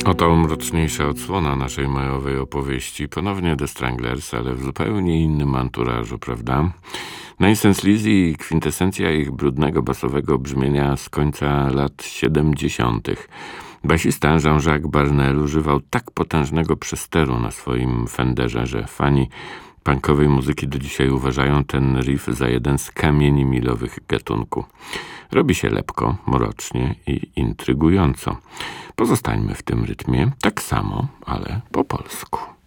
Oto mroczniejsza odsłona naszej majowej opowieści. Ponownie The Stranglers, ale w zupełnie innym anturażu, prawda? Nonsense Lizzy, kwintesencja ich brudnego basowego brzmienia z końca lat 70. Basista Jean-Jacques Barnel używał tak potężnego przesteru na swoim Fenderze, że fani punkowej muzyki do dzisiaj uważają ten riff za jeden z kamieni milowych gatunku. Robi się lepko, mrocznie i intrygująco. Pozostańmy w tym rytmie, tak samo, ale po polsku.